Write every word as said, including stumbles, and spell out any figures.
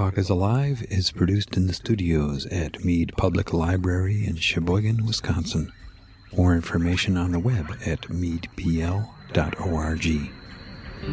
Talk is Alive is produced in the studios at Mead Public Library in Sheboygan, Wisconsin. More information on the web at mead p l dot org.